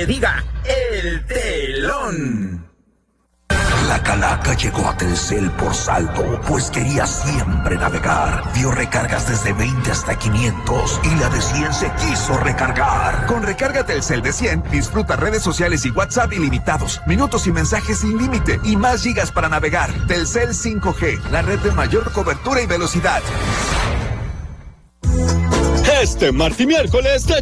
que diga el telón. La calaca llegó a Telcel por saldo, pues quería siempre navegar. Dio recargas desde 20 hasta 500 y la de 100 se quiso recargar. Con recarga Telcel de 100, disfruta redes sociales y WhatsApp ilimitados, minutos y mensajes sin límite y más gigas para navegar. Telcel 5G, la red de mayor cobertura y velocidad. Este martes y miércoles te